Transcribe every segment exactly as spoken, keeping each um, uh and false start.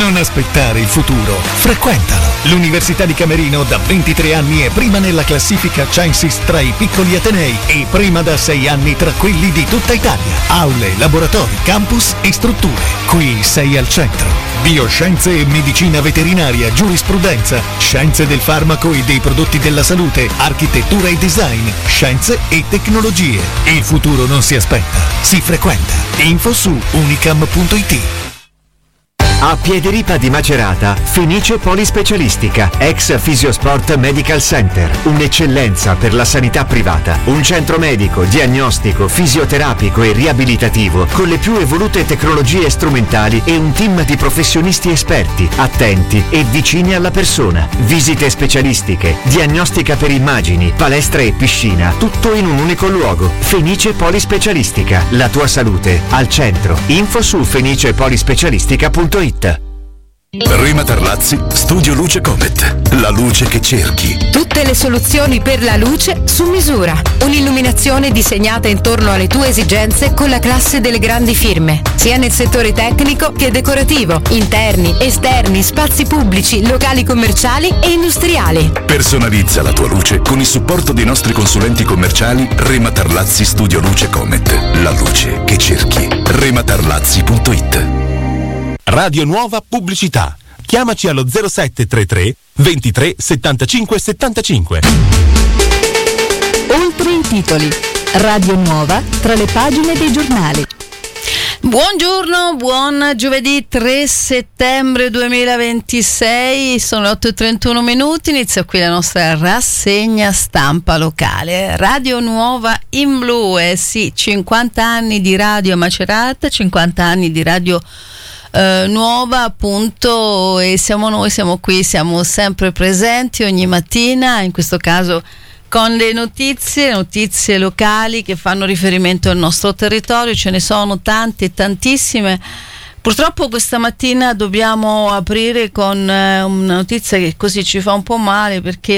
Non aspettare il futuro, frequentalo. L'Università di Camerino da ventitré anni è prima nella classifica Censis tra i piccoli atenei e prima da sei anni tra quelli di tutta Italia. Aule, laboratori, campus e strutture. Qui sei al centro. Bioscienze e medicina veterinaria, giurisprudenza, scienze del farmaco e dei prodotti della salute, architettura e design, scienze e tecnologie. Il futuro non si aspetta, si frequenta. Info su unicam punto it. A Piederipa di Macerata, Fenice Polispecialistica, ex Fisiosport Medical Center, un'eccellenza per la sanità privata, un centro medico, diagnostico, fisioterapico e riabilitativo con le più evolute tecnologie strumentali e un team di professionisti esperti, attenti e vicini alla persona. Visite specialistiche, diagnostica per immagini, palestra e piscina, tutto in un unico luogo. Fenice Polispecialistica, la tua salute al centro. Info su fenice polispecialistica punto it. Rema Tarlazzi, Studio Luce Comet. La luce che cerchi. Tutte le soluzioni per la luce su misura. Un'illuminazione disegnata intorno alle tue esigenze con la classe delle grandi firme, sia nel settore tecnico che decorativo, interni, esterni, spazi pubblici, locali commerciali e industriali. Personalizza la tua luce con il supporto dei nostri consulenti commerciali Rema Tarlazzi Studio Luce Comet. La luce che cerchi. rema tarlazzi punto it. Radio Nuova Pubblicità. Chiamaci allo zero sette tre tre ventitré settantacinque settantacinque. Oltre i titoli. Radio Nuova tra le pagine dei giornali. Buongiorno, buon giovedì tre settembre duemilaventisei, sono le otto e trentuno minuti, inizia qui la nostra rassegna stampa locale. Radio Nuova in blu, eh sì, cinquanta anni di Radio Macerata, cinquanta anni di Radio Uh, nuova appunto, e siamo noi, siamo qui, siamo sempre presenti ogni mattina, in questo caso con le notizie, notizie locali che fanno riferimento al nostro territorio. Ce ne sono tante, tantissime. Purtroppo questa mattina dobbiamo aprire con eh, una notizia che così ci fa un po' male, perché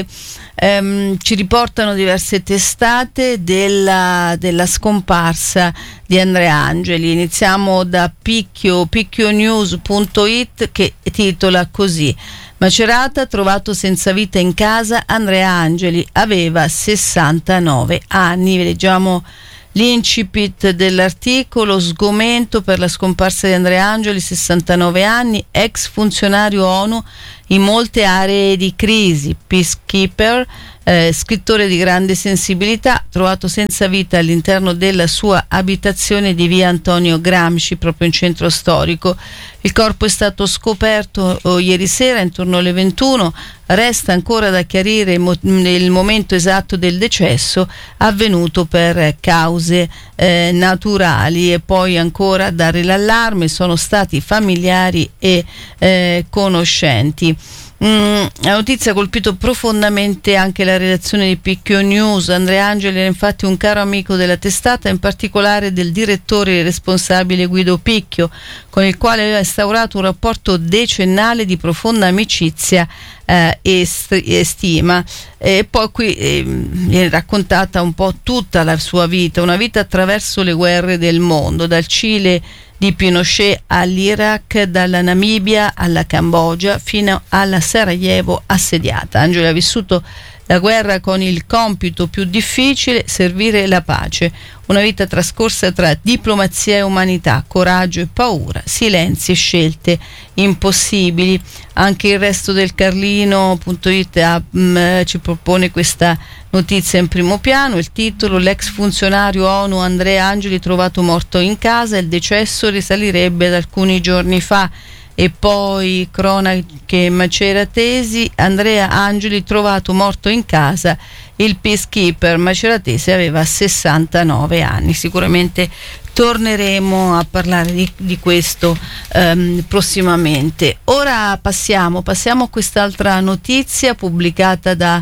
ehm, ci riportano diverse testate della, della scomparsa di Andrea Angeli. Iniziamo da Picchio, picchionews punto it, che titola così: Macerata trovato senza vita in casa, Andrea Angeli aveva sessantanove anni. Leggiamo l'incipit dell'articolo: sgomento per la scomparsa di Andrea Angeli, sessantanove anni, ex funzionario ONU in molte aree di crisi, peacekeeper, eh, scrittore di grande sensibilità, trovato senza vita all'interno della sua abitazione di via Antonio Gramsci, proprio in centro storico. Il corpo è stato scoperto oh, ieri sera intorno alle ventuno. Resta ancora da chiarire il, mo- il momento esatto del decesso, avvenuto per cause eh, naturali, e poi ancora a dare l'allarme sono stati familiari e eh, conoscenti. Mm, la notizia ha colpito profondamente anche la redazione di Picchio News. Andrea Angeli era infatti un caro amico della testata, in particolare del direttore e responsabile Guido Picchio, con il quale aveva instaurato un rapporto decennale di profonda amicizia eh, e, st- e stima. E poi qui eh, viene raccontata un po' tutta la sua vita, una vita attraverso le guerre del mondo, dal Cile di Pinochet all'Iraq, dalla Namibia alla Cambogia fino alla Sarajevo assediata. Angeli ha vissuto la guerra con il compito più difficile, servire la pace. Una vita trascorsa tra diplomazia e umanità, coraggio e paura, silenzi e scelte impossibili. Anche il resto del Carlino punto it ha, mh, ci propone questa notizia in primo piano. Il titolo: l'ex funzionario ONU Andrea Angeli trovato morto in casa, il decesso risalirebbe ad alcuni giorni fa. E poi cronache maceratesi: Andrea Angeli trovato morto in casa, il peacekeeper maceratese aveva sessantanove anni. Sicuramente torneremo a parlare di, di questo um, prossimamente. Ora passiamo, passiamo a quest'altra notizia pubblicata da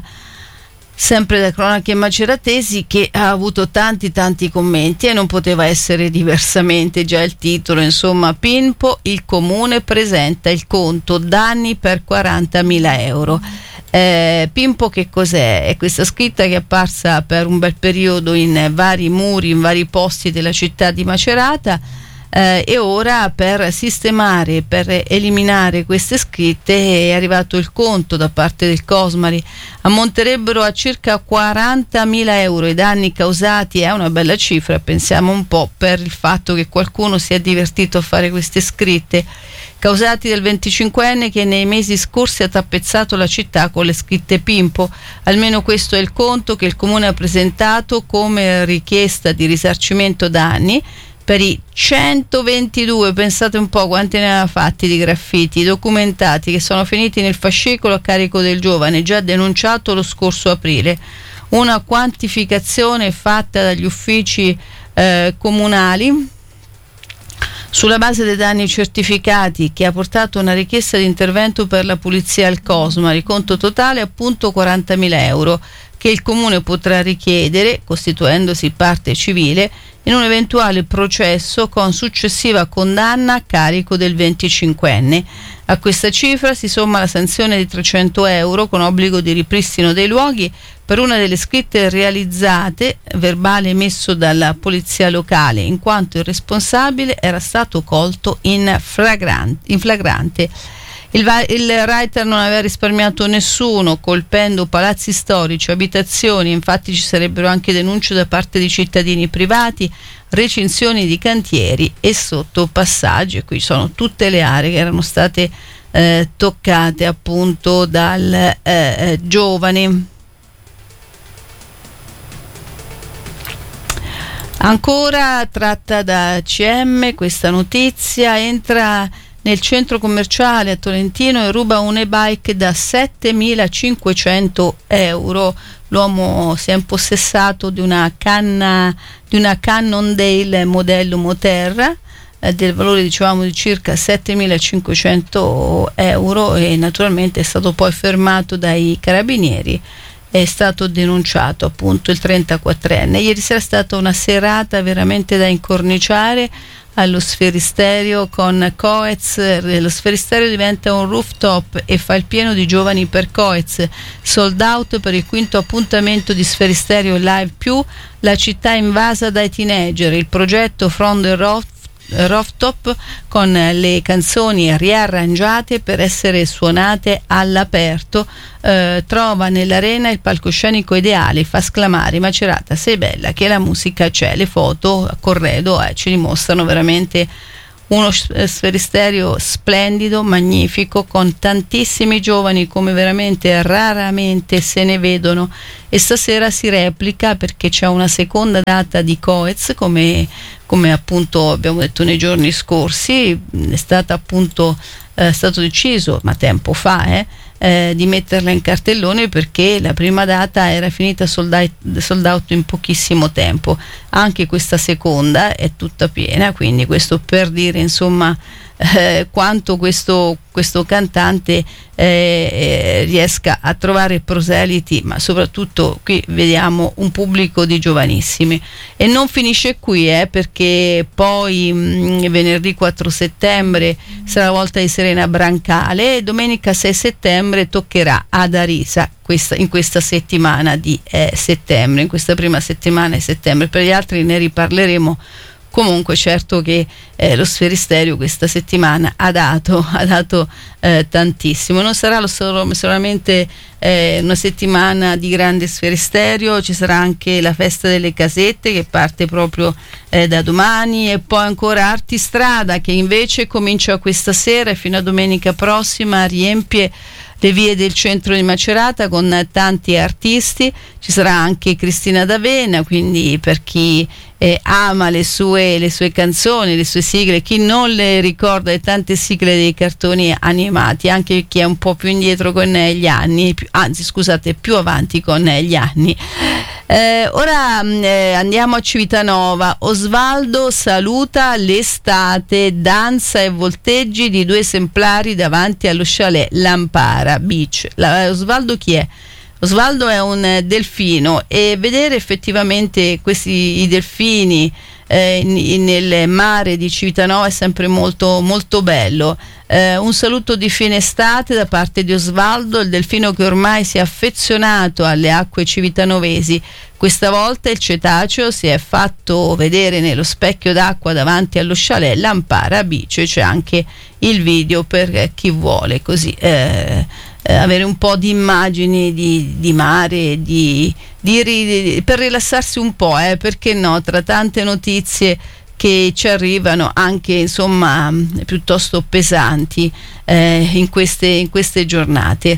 sempre da Cronache Maceratesi, che ha avuto tanti tanti commenti e non poteva essere diversamente. Già il titolo, insomma: Pimpo, il comune presenta il conto danni per quarantamila euro. Eh, Pimpo che cos'è? È questa scritta che è apparsa per un bel periodo in vari muri, in vari posti della città di Macerata. eh, e ora per sistemare, per eliminare queste scritte è arrivato il conto da parte del Cosmari. Ammonterebbero a circa quarantamila euro i danni causati. È una bella cifra, pensiamo un po', per il fatto che qualcuno si è divertito a fare queste scritte, causati dal venticinquenne che nei mesi scorsi ha tappezzato la città con le scritte Pimpo. Almeno questo è il conto che il comune ha presentato come richiesta di risarcimento danni per i centoventidue, pensate un po' quanti ne aveva fatti di graffiti documentati che sono finiti nel fascicolo a carico del giovane già denunciato lo scorso aprile. Una quantificazione fatta dagli uffici eh, comunali sulla base dei danni certificati, che ha portato una richiesta di intervento per la polizia al Cosmari, conto totale appunto quarantamila euro, che il comune potrà richiedere, costituendosi parte civile, in un eventuale processo con successiva condanna a carico del venticinquenne. A questa cifra si somma la sanzione di trecento euro con obbligo di ripristino dei luoghi per una delle scritte realizzate, verbale emesso dalla polizia locale, in quanto il responsabile era stato colto in flagrante. In flagrante. Il, va- il writer non aveva risparmiato nessuno, colpendo palazzi storici, abitazioni, infatti ci sarebbero anche denunce da parte di cittadini privati, recinzioni di cantieri e sottopassaggi. E qui sono tutte le aree che erano state eh, toccate appunto dal eh, giovane. Ancora tratta da C M questa notizia: entra nel centro commerciale a Tolentino e ruba un e-bike da settemilacinquecento euro. L'uomo si è impossessato di una canna di una Cannondale modello Moterra eh, del valore, dicevamo, di circa settemilacinquecento euro, e naturalmente è stato poi fermato dai carabinieri. È stato denunciato appunto il trentaquattrenne. Ieri sera è stata una serata veramente da incorniciare allo Sferisterio con Coez. Lo Sferisterio diventa un rooftop e fa il pieno di giovani per Coez. Sold out per il quinto appuntamento di Sferisterio Live più, la città invasa dai teenager. Il progetto From the Roof Rooftop, con le canzoni riarrangiate per essere suonate all'aperto, eh, trova nell'arena il palcoscenico ideale, fa esclamare: Macerata, sei bella, che la musica c'è. Le foto a corredo eh, ci dimostrano veramente uno Sferisterio splendido, magnifico, con tantissimi giovani come veramente raramente se ne vedono. E stasera si replica perché c'è una seconda data di Coez, come, come appunto abbiamo detto nei giorni scorsi. È stata appunto è stato deciso, ma tempo fa, eh, eh, di metterla in cartellone perché la prima data era finita sold out, sold out in pochissimo tempo. Anche questa seconda è tutta piena, quindi questo per dire insomma eh, quanto questo, questo cantante eh, eh, riesca a trovare proseliti, ma soprattutto qui vediamo un pubblico di giovanissimi. E non finisce qui, eh, perché poi mh, venerdì quattro settembre sarà la volta di Serena Brancale e domenica sei settembre toccherà ad Arisa, questa, in questa settimana di eh, settembre, in questa prima settimana di settembre. Per gli altri ne riparleremo. Comunque certo che eh, lo Sferisterio questa settimana ha dato, ha dato eh, tantissimo. Non sarà lo solo, solamente eh, una settimana di grande Sferisterio, ci sarà anche la festa delle casette che parte proprio eh, da domani, e poi ancora Artistrada che invece comincia questa sera e fino a domenica prossima riempie le vie del centro di Macerata con tanti artisti. Ci sarà anche Cristina D'Avena, quindi per chi eh, ama le sue, le sue canzoni, le sue sigle, chi non le ricorda le tante sigle dei cartoni animati, anche chi è un po' più indietro con gli anni, più, anzi scusate, più avanti con gli anni. Eh, ora eh, andiamo a Civitanova. Osvaldo saluta l'estate, danza e volteggi di due esemplari davanti allo chalet Lampara Beach. La, Osvaldo chi è? Osvaldo è un delfino, e vedere effettivamente questi i delfini eh, in, nel mare di Civitanova è sempre molto, molto bello. Eh, un saluto di fine estate da parte di Osvaldo, il delfino che ormai si è affezionato alle acque civitanovesi. Questa volta il cetaceo si è fatto vedere nello specchio d'acqua davanti allo chalet Lampara Beach, e c'è anche il video per chi vuole così eh, eh, avere un po' di immagini di, di mare, di, di, di, per rilassarsi un po', eh, perché no, tra tante notizie che ci arrivano anche insomma piuttosto pesanti eh, in queste, in queste giornate.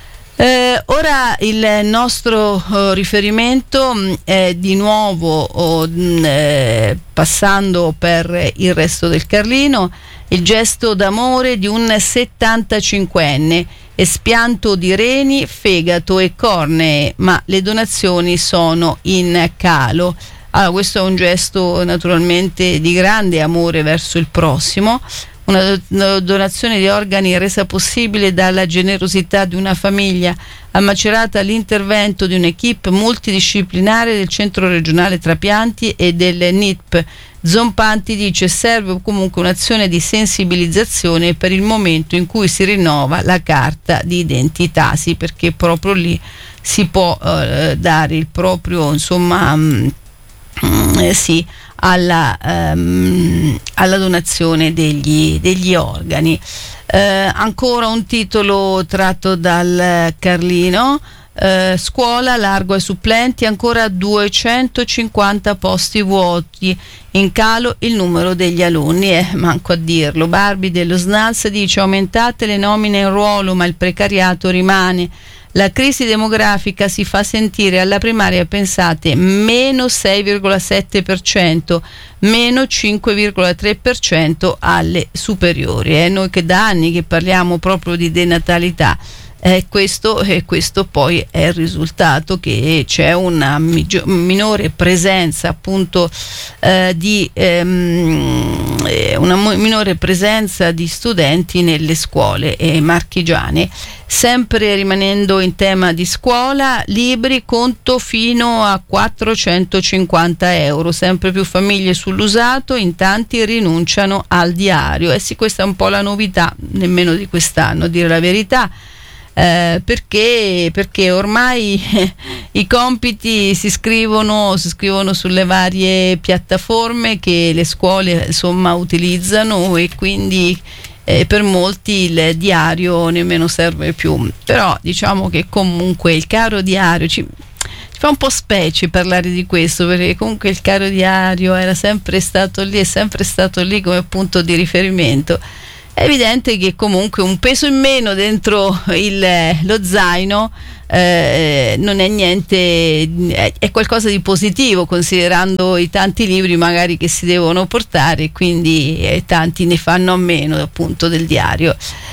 Eh, ora il nostro uh, riferimento mh, è di nuovo oh, mh, eh, passando per il resto del Carlino, il gesto d'amore di un settantacinquenne, espianto di reni, fegato e cornee, ma le donazioni sono in calo. Allora, questo è un gesto naturalmente di grande amore verso il prossimo, una donazione di organi resa possibile dalla generosità di una famiglia, a Macerata l'intervento di un'equipe multidisciplinare del Centro Regionale Trapianti e del N I P. Zompanti dice serve comunque un'azione di sensibilizzazione per il momento in cui si rinnova la carta di identità, sì, perché proprio lì si può eh, dare il proprio, insomma, mh, mh, sì, alla, um, alla donazione degli, degli organi. Eh, ancora un titolo tratto dal Carlino. Eh, scuola, largo ai supplenti, ancora duecentocinquanta posti vuoti, in calo il numero degli alunni, eh, manco a dirlo. Barbi dello S N A L S dice aumentate le nomine in ruolo ma il precariato rimane. La crisi demografica si fa sentire alla primaria, pensate, meno sei virgola sette per cento, meno cinque virgola tre per cento alle superiori. Eh, noi che da anni che parliamo proprio di denatalità, eh, questo, eh, questo poi è il risultato, che c'è una migio- minore presenza appunto eh, di ehm, una mo- minore presenza di studenti nelle scuole eh, marchigiane. Sempre rimanendo in tema di scuola, libri conto fino a quattrocentocinquanta euro, sempre più famiglie sull'usato, in tanti rinunciano al diario. Eh sì, questa è un po' la novità, nemmeno di quest'anno, a dire la verità, eh, perché, perché ormai eh, i compiti si scrivono, si scrivono sulle varie piattaforme che le scuole insomma utilizzano, e quindi Eh, per molti il diario nemmeno serve più. Però diciamo che comunque il caro diario ci, ci fa un po' specie parlare di questo, perché comunque il caro diario era sempre stato lì, è sempre stato lì come punto di riferimento. È evidente che comunque un peso in meno dentro il, lo zaino eh, non è niente, è, è qualcosa di positivo, considerando i tanti libri magari che si devono portare, quindi eh, tanti ne fanno a meno appunto del diario.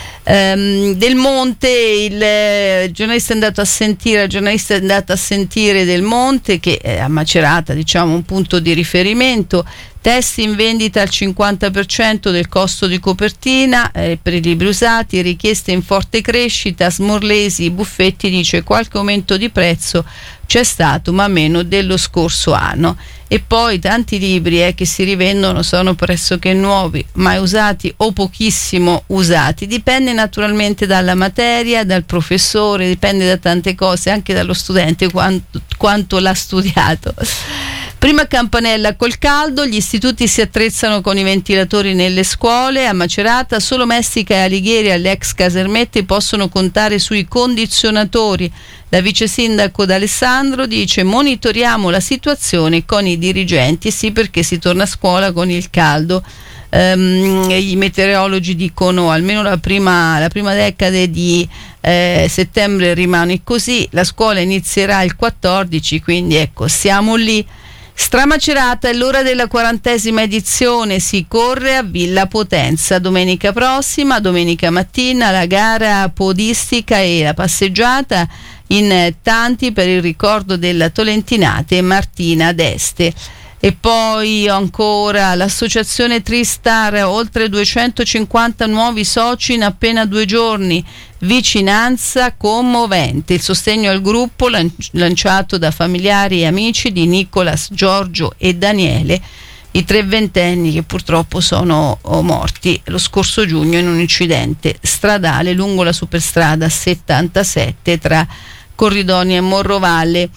Um, Del Monte, il eh, giornalista è andato a sentire, il giornalista è andato a sentire Del Monte, che è a Macerata, diciamo, un punto di riferimento. Testi in vendita al cinquanta per cento del costo di copertina eh, per i libri usati, richieste in forte crescita. Smorlesi Buffetti dice qualche aumento di prezzo c'è stato, ma meno dello scorso anno. E poi tanti libri eh, che si rivendono sono pressoché nuovi, mai usati o pochissimo usati. Dipende naturalmente dalla materia, dal professore, dipende da tante cose, anche dallo studente quanto, quanto l'ha studiato. Prima campanella col caldo, gli istituti si attrezzano con i ventilatori nelle scuole. A Macerata solo Messica e Alighieri alle ex casermette possono contare sui condizionatori. La vice sindaco D'Alessandro dice monitoriamo la situazione con i dirigenti, sì, perché si torna a scuola con il caldo. Um, I meteorologi dicono almeno la prima, la prima decade di eh, settembre rimane così, la scuola inizierà il quattordici, quindi ecco, siamo lì. Stramacerata è l'ora della quarantesima edizione, si corre a Villa Potenza domenica prossima, domenica mattina la gara podistica e la passeggiata in tanti per il ricordo della tolentinate Martina d'Este. E poi ancora l'associazione Tristar, oltre duecentocinquanta nuovi soci in appena due giorni, vicinanza commovente. Il sostegno al gruppo lanciato da familiari e amici di Nicolas, Giorgio e Daniele. i tre ventenni che purtroppo sono oh, morti lo scorso giugno in un incidente stradale lungo la superstrada settantasette tra Corridonia e Morrovalle.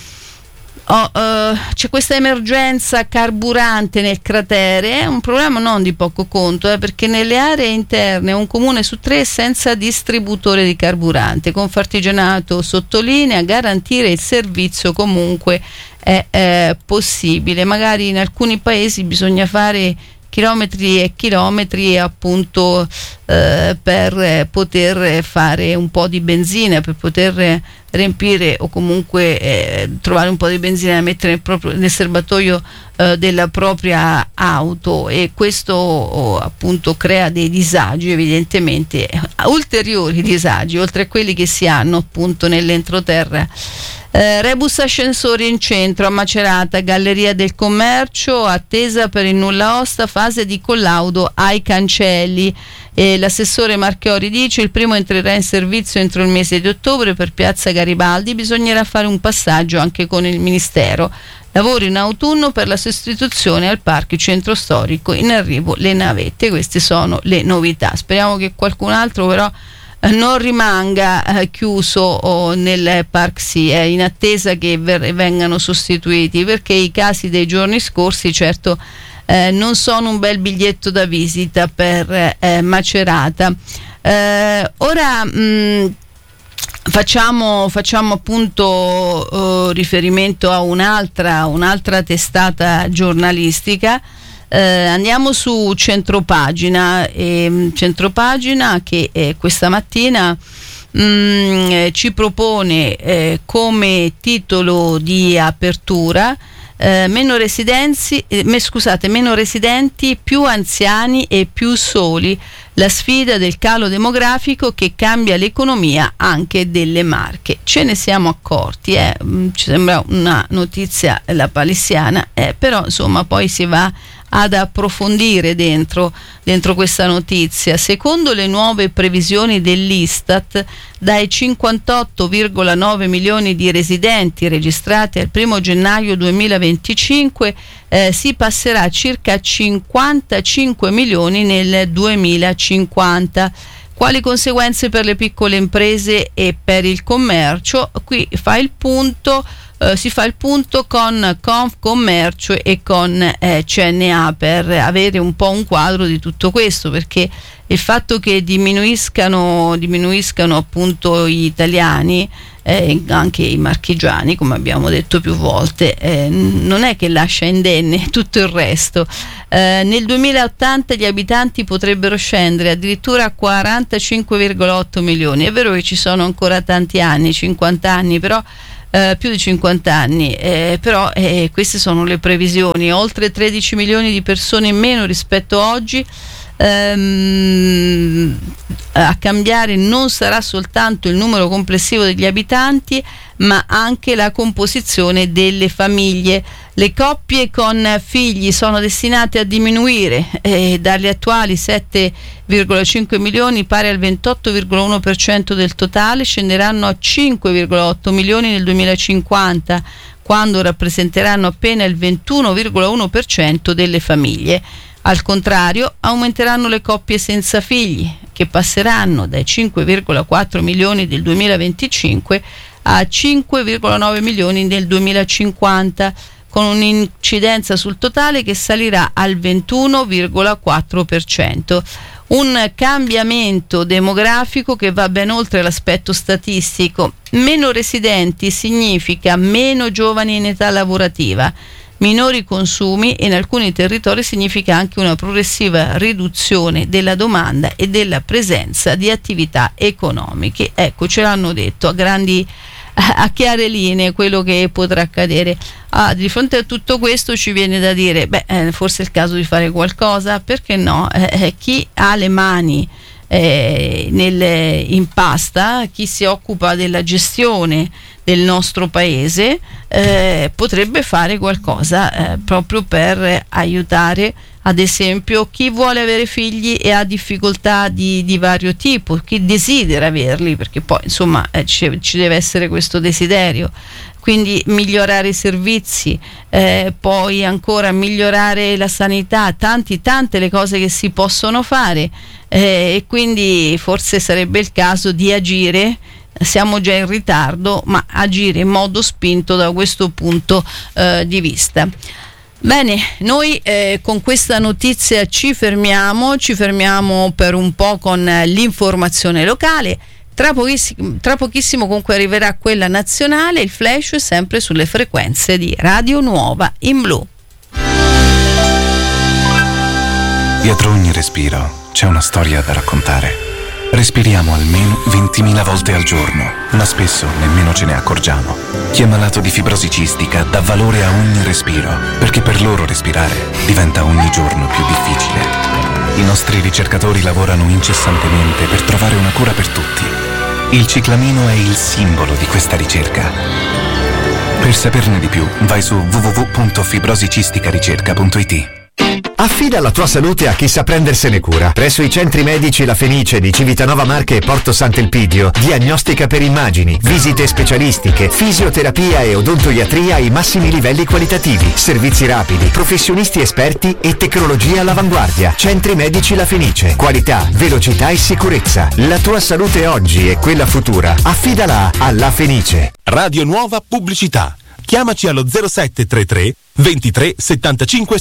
Oh, uh, c'è questa emergenza carburante nel cratere, è un problema non di poco conto, eh, perché nelle aree interne un comune su tre è senza distributore di carburante. Confartigianato sottolinea: garantire il servizio comunque è eh, possibile. Magari in alcuni paesi bisogna fare chilometri e chilometri appunto eh, per poter fare un po' di benzina, per poter riempire o comunque eh, trovare un po' di benzina da mettere nel, proprio, nel serbatoio eh, della propria auto, e questo oh, appunto crea dei disagi, evidentemente ulteriori disagi oltre a quelli che si hanno appunto nell'entroterra. Eh, rebus ascensori in centro a Macerata, Galleria del Commercio, attesa per il nulla osta, fase di collaudo ai cancelli. E l'assessore Marchiori dice: il primo entrerà in servizio entro il mese di ottobre per Piazza Garibaldi, bisognerà fare un passaggio anche con il Ministero. Lavori in autunno per la sostituzione al Parco Centro Storico, in arrivo le navette. Queste sono le novità. Speriamo che qualcun altro però non rimanga eh, chiuso oh, nel Park Sea, eh, in attesa che ver- vengano sostituiti, perché i casi dei giorni scorsi certo eh, non sono un bel biglietto da visita per eh, Macerata. Eh, ora mh, facciamo, facciamo appunto eh, riferimento a un'altra, un'altra testata giornalistica. Eh, andiamo su Centropagina, eh, Centropagina che eh, questa mattina mh, eh, ci propone eh, come titolo di apertura eh, meno residenzi, eh, me, scusate, meno residenti, più anziani e più soli, la sfida del calo demografico che cambia l'economia anche delle Marche. Ce ne siamo accorti, eh? Ci sembra una notizia lapalissiana, eh, però insomma poi si va ad approfondire dentro, dentro questa notizia. Secondo le nuove previsioni dell'Istat, dai cinquantotto virgola nove milioni di residenti registrati al primo gennaio duemilaventicinque eh, si passerà a circa cinquantacinque milioni nel duemilacinquanta. Quali conseguenze per le piccole imprese e per il commercio? Qui fa il punto Uh, si fa il punto con Confcommercio e con eh, C N A per avere un po' un quadro di tutto questo, perché il fatto che diminuiscano diminuiscano appunto gli italiani, eh, anche i marchigiani, come abbiamo detto più volte, eh, non è che lascia indenne tutto il resto. Eh, nel duemilaottanta gli abitanti potrebbero scendere addirittura a quarantacinque virgola otto milioni. È vero che ci sono ancora tanti anni, cinquanta anni, però Uh, più di cinquanta anni, eh, però eh, queste sono le previsioni. Oltre tredici milioni di persone in meno rispetto a oggi. Um, a cambiare non sarà soltanto il numero complessivo degli abitanti, ma anche la composizione delle famiglie. Le coppie con figli sono destinate a diminuire, eh, dagli attuali sette virgola cinque milioni, pari al ventotto virgola uno per cento del totale, scenderanno a cinque virgola otto milioni nel duemilacinquanta, quando rappresenteranno appena il ventuno virgola uno per cento delle famiglie. Al contrario, aumenteranno le coppie senza figli, che passeranno dai cinque virgola quattro milioni del duemilaventicinque a cinque virgola nove milioni nel duemilacinquanta, con un'incidenza sul totale che salirà al ventuno virgola quattro per cento. Un cambiamento demografico che va ben oltre l'aspetto statistico. Meno residenti significa meno giovani in età lavorativa. Minori consumi e in alcuni territori significa anche una progressiva riduzione della domanda e della presenza di attività economiche. Ecco, ce l'hanno detto a grandi a chiare linee quello che potrà accadere. Ah, di fronte a tutto questo ci viene da dire, beh, eh, forse è il caso di fare qualcosa, perché no? Eh, chi ha le mani eh, nel, in pasta, chi si occupa della gestione del nostro paese eh, potrebbe fare qualcosa eh, proprio per aiutare ad esempio chi vuole avere figli e ha difficoltà di, di vario tipo, chi desidera averli, perché poi insomma eh, ci, ci deve essere questo desiderio. Quindi migliorare i servizi, eh, poi ancora migliorare la sanità, tanti, tante le cose che si possono fare eh, e quindi forse sarebbe il caso di agire. Siamo già in ritardo, ma agire in modo spinto da questo punto eh, di vista. Bene, noi eh, con questa notizia ci fermiamo, ci fermiamo per un po' con eh, l'informazione locale. Tra pochissimo, tra pochissimo comunque arriverà quella nazionale, il flash sempre sulle frequenze di Radio Nuova in blu. Dietro ogni respiro c'è una storia da raccontare. Respiriamo almeno ventimila volte al giorno, ma spesso nemmeno ce ne accorgiamo. Chi è malato di fibrosi cistica dà valore a ogni respiro, perché per loro respirare diventa ogni giorno più difficile. I nostri ricercatori lavorano incessantemente per trovare una cura per tutti. Il ciclamino è il simbolo di questa ricerca. Per saperne di più, vai su w w w punto fibrosicisticaricerca punto i t. Affida la tua salute a chi sa prendersene cura. Presso i centri medici La Fenice di Civitanova Marche e Porto Sant'Elpidio, diagnostica per immagini, visite specialistiche, fisioterapia e odontoiatria ai massimi livelli qualitativi, servizi rapidi, professionisti esperti e tecnologia all'avanguardia. Centri medici La Fenice, qualità, velocità e sicurezza. La tua salute oggi e quella futura, affidala a La Fenice. Radio Nuova Pubblicità. Chiamaci allo zero sette tre tre ventitré settantacinque